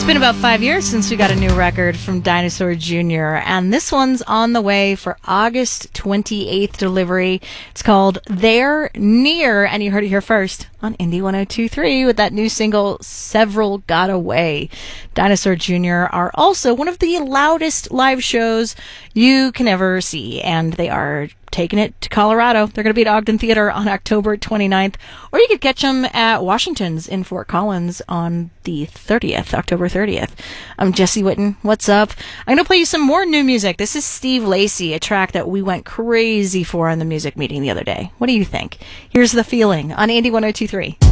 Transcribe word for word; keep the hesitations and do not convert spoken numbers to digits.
been about five years since we got a new record from Dinosaur Junior, and this one's on the way for August twenty-eighth delivery. It's called They're Near, and you heard it here first on Indie one oh two point three with that new single, Several Got Away. Dinosaur Junior are also one of the loudest live shows you can ever see, and they are taking it to Colorado. They're going to be at Ogden Theater on October twenty-ninth, or you could catch them at Washington's in Fort Collins on the thirtieth, October thirtieth. I'm Jesse Witten. What's up? I'm going to play you some more new music. This is Steve Lacy, a track that we went crazy for in the music meeting the other day. What do you think? Here's The Feeling on Indie one oh two point three.